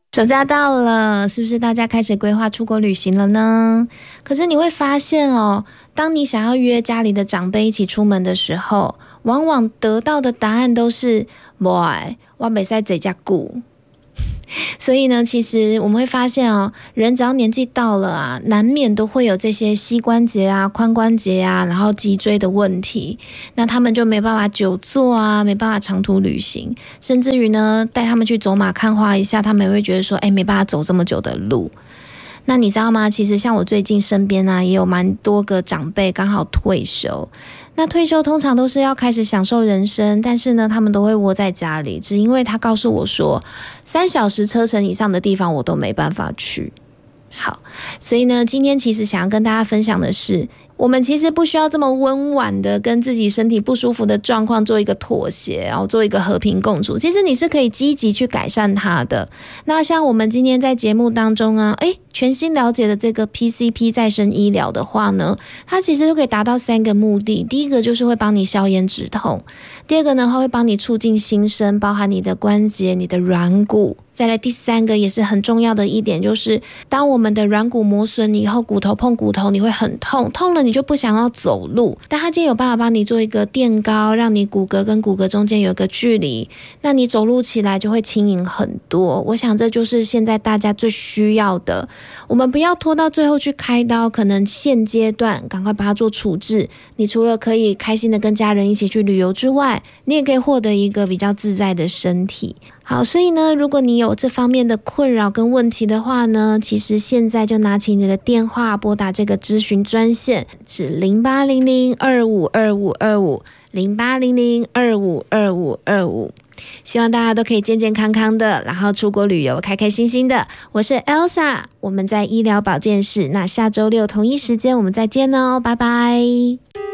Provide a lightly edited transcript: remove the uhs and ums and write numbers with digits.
暑假到了，是不是大家开始规划出国旅行了呢？可是你会发现哦，当你想要约家里的长辈一起出门的时候，往往得到的答案都是不爱，我不可以在家顾。所以呢，其实我们会发现哦，人只要年纪到了啊，难免都会有这些膝关节啊、髋关节啊，然后脊椎的问题。那他们就没办法久坐啊，没办法长途旅行，甚至于呢，带他们去走马看花一下，他们也会觉得说，没办法走这么久的路。那你知道吗？其实像我最近身边啊，也有蛮多个长辈刚好退休。那退休通常都是要开始享受人生，但是呢，他们都会窝在家里，只因为他告诉我说，3小时车程以上的地方我都没办法去。好，所以呢，今天其实想要跟大家分享的是，我们其实不需要这么温婉的跟自己身体不舒服的状况做一个妥协，然后做一个和平共处。其实你是可以积极去改善它的。那像我们今天在节目当中啊，全新了解的这个 PCP 再生医疗的话呢，它其实就可以达到3个目的。第一个就是会帮你消炎止痛，第二个呢，它会帮你促进新生，包含你的关节、你的软骨。再来第3个也是很重要的一点，就是当我们的软骨磨损以后，骨头碰骨头你会很痛，痛了你就不想要走路，但它今天有办法帮你做一个垫高，让你骨骼跟骨骼中间有一个距离，那你走路起来就会轻盈很多。我想这就是现在大家最需要的，我们不要拖到最后去开刀，可能现阶段赶快把它做处置。你除了可以开心的跟家人一起去旅游之外，你也可以获得一个比较自在的身体。好，所以呢，如果你有这方面的困扰跟问题的话呢，其实现在就拿起你的电话拨打这个咨询专线，是0800252525 0800252525。希望大家都可以健健康康的，然后出国旅游开开心心的。我是 Elsa， 我们在医疗保健室，那下周6同一时间我们再见哦，拜拜。